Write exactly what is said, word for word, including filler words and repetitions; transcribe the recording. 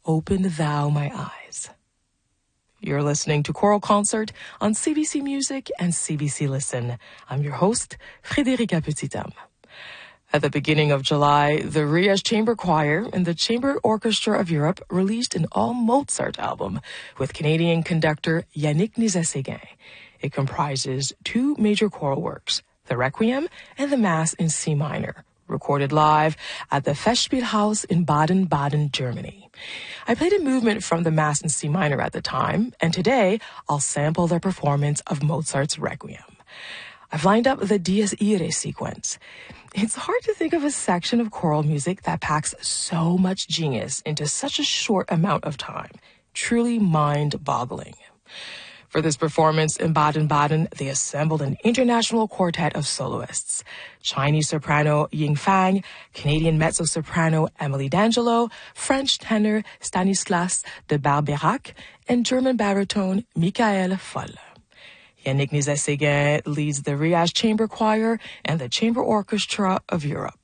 Open Thou My Eyes. You're listening to Choral Concert on C B C Music and C B C Listen. I'm your host, Frédérica Petit-Homme. At the beginning of July, the Rias Chamber Choir and the Chamber Orchestra of Europe released an all-Mozart album with Canadian conductor Yannick Nézet-Séguin. It comprises two major choral works, the Requiem and the Mass in C minor, recorded live at the Festspielhaus in Baden-Baden, Germany. I played a movement from the Mass in C minor at the time, and today I'll sample their performance of Mozart's Requiem. I've lined up the Dies Irae sequence. It's hard to think of a section of choral music that packs so much genius into such a short amount of time. Truly mind-boggling. For this performance in Baden-Baden, they assembled an international quartet of soloists. Chinese soprano Ying Fang, Canadian mezzo-soprano Emily D'Angelo, French tenor Stanislas de Barbeyrac, and German baritone Michael Foll. Yannick Nézet-Séguin leads the Rias Chamber Choir and the Chamber Orchestra of Europe.